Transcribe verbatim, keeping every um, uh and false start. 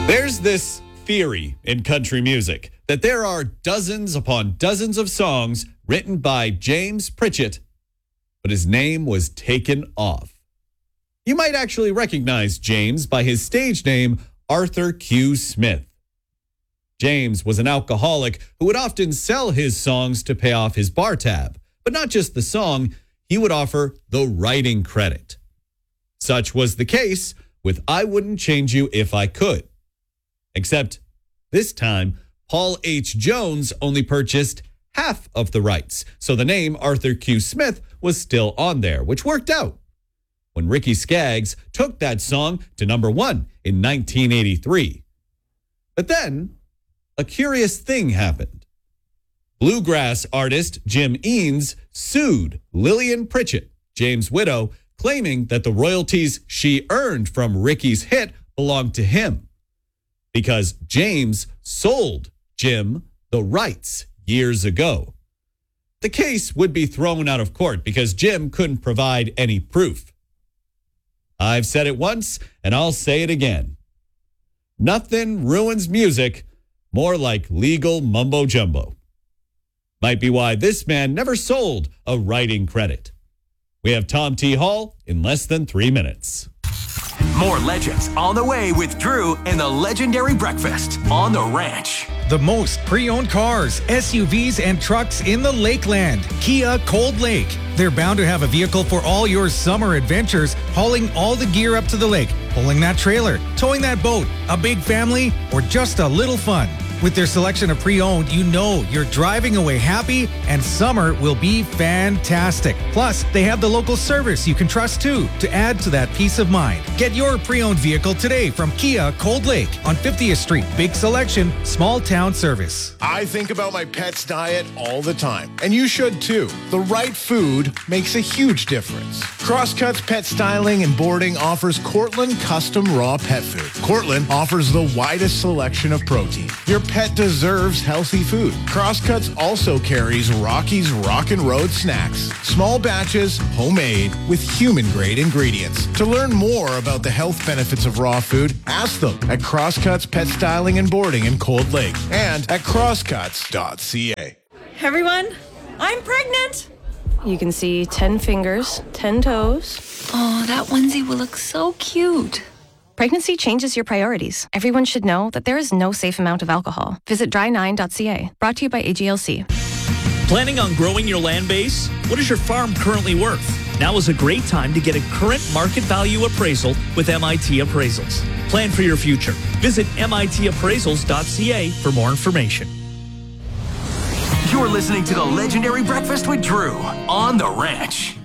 There's this theory in country music that there are dozens upon dozens of songs written by James Pritchett, but his name was taken off. You might actually recognize James by his stage name, Arthur Q. Smith. James was an alcoholic who would often sell his songs to pay off his bar tab. But not just the song, he would offer the writing credit. Such was the case with I Wouldn't Change You If I Could. Except this time, Paul H. Jones only purchased half of the rights, so the name Arthur Q. Smith was still on there, which worked out when Ricky Skaggs took that song to number one in nineteen eighty-three. But then, a curious thing happened. Bluegrass artist Jim Eanes sued Lillian Pritchett, James' widow, claiming that the royalties she earned from Ricky's hit belonged to him, because James sold Jim the rights years ago. The case would be thrown out of court because Jim couldn't provide any proof. I've said it once, and I'll say it again. Nothing ruins music more like legal mumbo-jumbo. Might be why this man never sold a writing credit. We have Tom T. Hall in less than three minutes. More legends on the way with Drew and the legendary breakfast on the ranch. The most pre-owned cars, S U Vs, and trucks in the Lakeland. Kia Cold Lake. They're bound to have a vehicle for all your summer adventures, hauling all the gear up to the lake, pulling that trailer, towing that boat, a big family, or just a little fun. With their selection of pre-owned, you know you're driving away happy, and summer will be fantastic. Plus, they have the local service you can trust too, to add to that peace of mind. Get your pre-owned vehicle today from Kia Cold Lake on fiftieth Street. Big selection, small town service. I think about my pet's diet all the time, and you should too. The right food makes a huge difference. Crosscuts Pet Styling and Boarding offers Cortland Custom Raw Pet Food. Cortland offers the widest selection of protein. Your pet deserves healthy food. Crosscuts also carries Rocky's Rockin' Road snacks. Small batches, homemade, with human-grade ingredients. To learn more about the health benefits of raw food, ask them at Crosscuts Pet Styling and Boarding in Cold Lake and at crosscuts dot c a. Hey everyone, I'm pregnant. You can see ten fingers, ten toes. Oh, that onesie will look so cute. Pregnancy changes your priorities. Everyone should know that there is no safe amount of alcohol. Visit dry nine dot c a. Brought to you by A G L C. Planning on growing your land base? What is your farm currently worth? Now is a great time to get a current market value appraisal with M I T Appraisals. Plan for your future. Visit M I T appraisals dot c a for more information. You're listening to the legendary breakfast with Drew on the ranch.